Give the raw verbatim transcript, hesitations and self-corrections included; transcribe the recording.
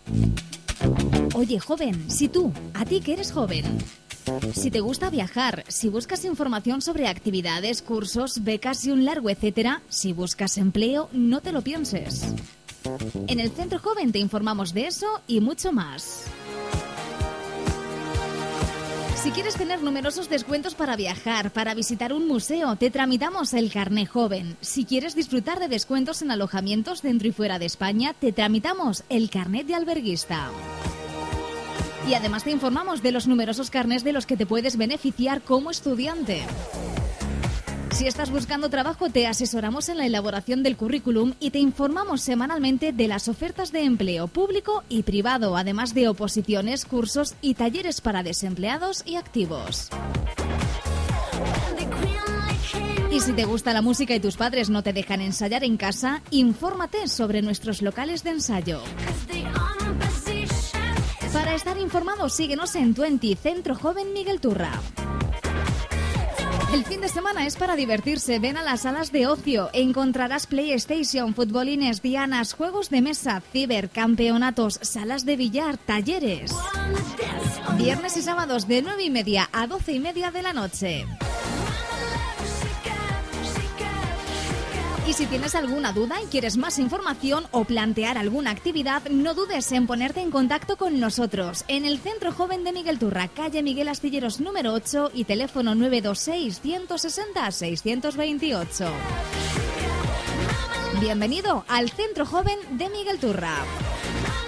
Oye, joven, si tú, a ti que eres joven, si te gusta viajar, si buscas información sobre actividades, cursos, becas y un largo etcétera, si buscas empleo, no te lo pienses. En el Centro Joven te informamos de eso y mucho más. Si quieres tener numerosos descuentos para viajar, para visitar un museo, te tramitamos el Carné Joven. Si quieres disfrutar de descuentos en alojamientos dentro y fuera de España, te tramitamos el Carnet de Alberguista. Y además te informamos de los numerosos carnés de los que te puedes beneficiar como estudiante. Si estás buscando trabajo, te asesoramos en la elaboración del currículum y te informamos semanalmente de las ofertas de empleo público y privado, además de oposiciones, cursos y talleres para desempleados y activos. Y si te gusta la música y tus padres no te dejan ensayar en casa, infórmate sobre nuestros locales de ensayo. Para estar informado, síguenos en veinte Centro Joven Miguel Turra. El fin de semana es para divertirse. Ven a las salas de ocio. Encontrarás PlayStation, futbolines, dianas, juegos de mesa, ciber, campeonatos, salas de billar, talleres. Viernes y sábados de nueve y media a doce y media de la noche. Y si tienes alguna duda y quieres más información o plantear alguna actividad, no dudes en ponerte en contacto con nosotros en el Centro Joven de Miguel Turra, calle Miguel Astilleros número ocho y teléfono nueve dos seis, uno seis cero, seis dos ocho. Bienvenido al Centro Joven de Miguel Turra.